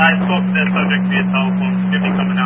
I spoke to the subject via telephone. Should be coming